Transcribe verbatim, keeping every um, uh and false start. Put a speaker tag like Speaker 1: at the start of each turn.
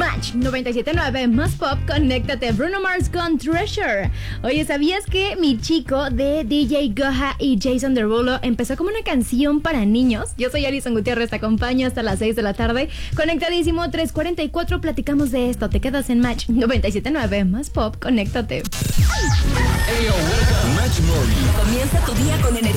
Speaker 1: Match noventa y siete punto nueve más pop, conéctate. Bruno Mars con Treasure. Oye, ¿sabías que Mi Chico de D J Goja y Jason Derulo empezó como una canción para niños? Yo soy Alison Gutiérrez, te acompaño hasta las seis de la tarde. Conectadísimo, tres cuarenta y cuatro, platicamos de esto. Te quedas en Match noventa y siete punto nueve más pop, conéctate.
Speaker 2: Match Morning.
Speaker 3: Comienza tu día con energía.